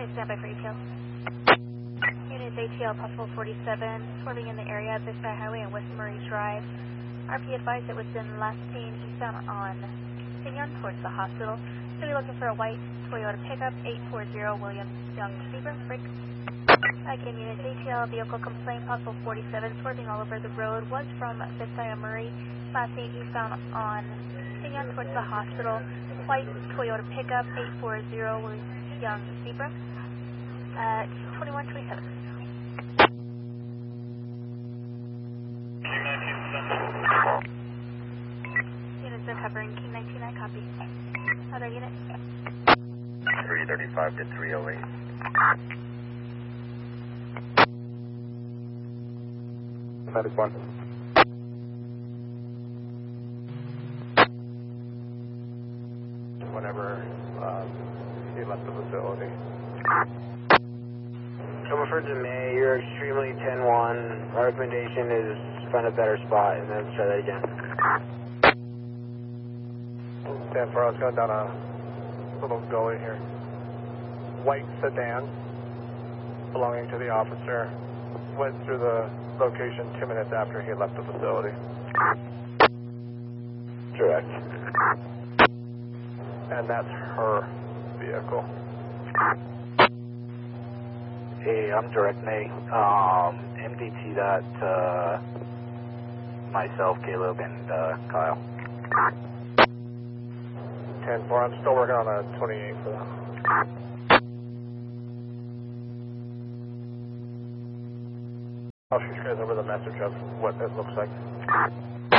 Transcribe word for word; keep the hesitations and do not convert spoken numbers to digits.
stand by for A T L. Units A T L possible forty-seven, swerving in the area of Vista Highway and West Murray Drive. R P advised it was in last seen eastbound on Pinion towards the hospital. So we're looking for a white Toyota pickup, eight four zero William Young Zebra. Break. Again, units A T L, vehicle complaint possible forty-seven, swerving all over the road, was from Vista Murray, last seen eastbound on Pinion towards the hospital. White Toyota pickup, eight four zero William Young Zebra. Uh, twenty-one twenty-seven. Units are covering King nineteen, I copy. Other unit? three thirty-five to three oh eight. Medic one. Whenever um, he left the facility. Comerford to May, you're extremely ten one. Our recommendation is find a better spot and then try that again. ten four, I was going down a little gully here. White sedan belonging to the officer went through the location two minutes after he left the facility. Correct. And that's her vehicle. Hey, I'm Direct May. Um, M D T that, uh, myself, Caleb, and uh, Kyle. ten four, I'm still working on a twenty-eight for that. I'll shoot you guys over the message of what it looks like.